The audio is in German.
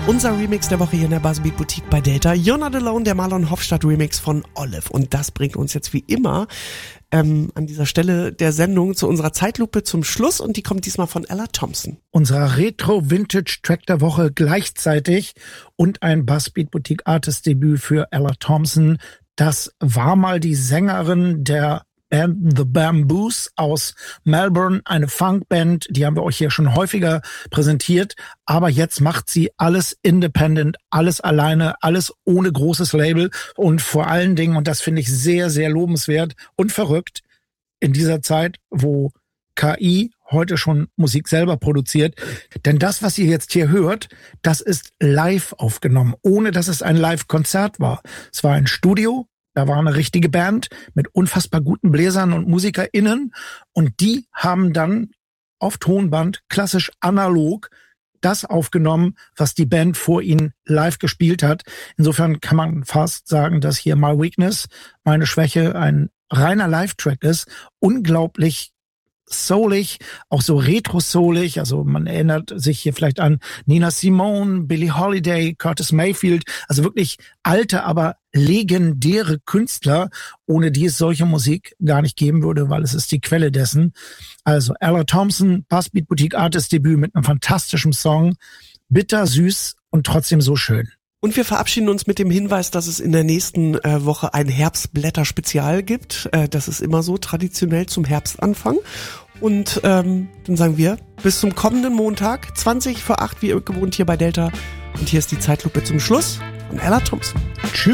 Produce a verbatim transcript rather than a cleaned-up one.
unser Remix der Woche hier in der Buzzbeat Boutique bei Delta. You're Not Alone, der Marlon Hofstadt Remix von Olive. Und das bringt uns jetzt wie immer ähm, an dieser Stelle der Sendung zu unserer Zeitlupe zum Schluss. Und die kommt diesmal von Ella Thompson. Unserer Retro-Vintage-Track der Woche gleichzeitig und ein Buzzbeat Boutique Artist Debüt für Ella Thompson. Das war mal die Sängerin der Band The Bamboos aus Melbourne, eine Funkband, die haben wir euch hier schon häufiger präsentiert, aber jetzt macht sie alles independent, alles alleine, alles ohne großes Label und vor allen Dingen, und das finde ich sehr, sehr lobenswert und verrückt, in dieser Zeit, wo K I heute schon Musik selber produziert, denn das, was ihr jetzt hier hört, das ist live aufgenommen, ohne dass es ein Live-Konzert war. Es war ein Studio. Da war eine richtige Band mit unfassbar guten Bläsern und MusikerInnen und die haben dann auf Tonband, klassisch analog, das aufgenommen, was die Band vor ihnen live gespielt hat. Insofern kann man fast sagen, dass hier My Weakness, meine Schwäche, ein reiner Live-Track ist. Unglaublich soulig, auch so retro-soulig, also man erinnert sich hier vielleicht an Nina Simone, Billie Holiday, Curtis Mayfield, also wirklich alte, aber legendäre Künstler, ohne die es solche Musik gar nicht geben würde, weil es ist die Quelle dessen. Also Ella Thompson, Buzzbeat Boutique Artist Debüt mit einem fantastischen Song, bitter, süß und trotzdem so schön. Und wir verabschieden uns mit dem Hinweis, dass es in der nächsten äh, Woche ein Herbstblätter-Spezial gibt. Äh, das ist immer so traditionell zum Herbstanfang. Und ähm, dann sagen wir bis zum kommenden Montag, zwanzig vor acht, wie gewohnt hier bei Delta. Und hier ist die Zeitlupe zum Schluss von Ella Thompson. Tschüss.